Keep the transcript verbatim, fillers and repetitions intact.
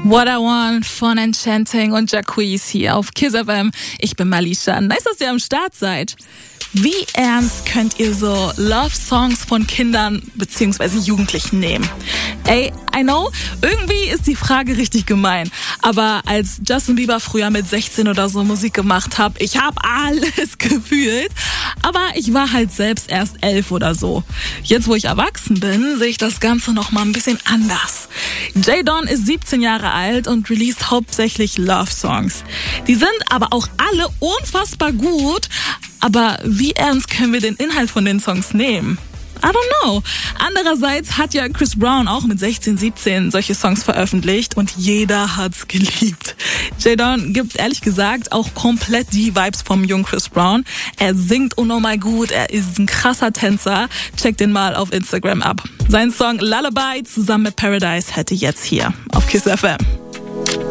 What I Want von Enchanting und Jacquees hier auf Kiss F M. Ich bin Malisha. Nice, dass ihr am Start seid. Wie ernst könnt ihr so Love-Songs von Kindern bzw. Jugendlichen nehmen? Ey, I know, irgendwie ist die Frage richtig gemein. Aber als Justin Bieber früher mit sechzehn oder so Musik gemacht hat, ich hab alles gefühlt. Aber ich war halt selbst erst elf oder so. Jetzt, wo ich erwachsen bin, sehe ich das Ganze noch mal ein bisschen anders. Jay Don ist siebzehn Jahre alt und released hauptsächlich Love-Songs. Die sind aber auch alle unfassbar gut. Aber wie ernst können wir den Inhalt von den Songs nehmen? I don't know. Andererseits hat ja Chris Brown auch mit sechzehn, siebzehn solche Songs veröffentlicht und jeder hat's geliebt. Jay Don gibt ehrlich gesagt auch komplett die Vibes vom jungen Chris Brown. Er singt unnormal gut, er ist ein krasser Tänzer. Checkt den mal auf Instagram ab. Sein Song Lullaby zusammen mit Paradise hätte jetzt hier auf Kiss F M.